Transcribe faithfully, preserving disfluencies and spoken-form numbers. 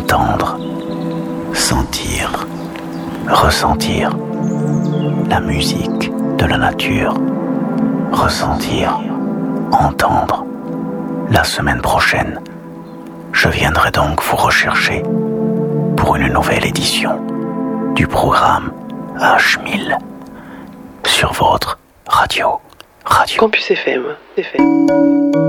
entendre, sentir, ressentir la musique de la nature, ressentir, entendre. La semaine prochaine, je viendrai donc vous rechercher pour une nouvelle édition du programme H mille sur votre radio. Radio. Campus F M. F M.